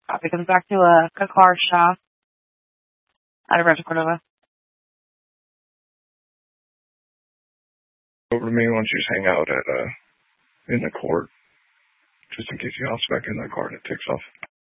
It comes back to a car shop out of Rancho Cordova. Over to me, why don't you just hang out in the court, just in case he hops back in that car and it takes off.